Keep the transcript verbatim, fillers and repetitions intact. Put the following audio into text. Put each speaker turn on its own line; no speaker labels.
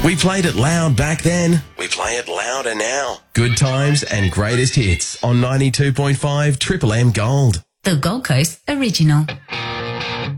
We played it loud back then. We play it louder now. Good times and greatest hits on ninety-two point five Triple M Gold.
The Gold Coast Original.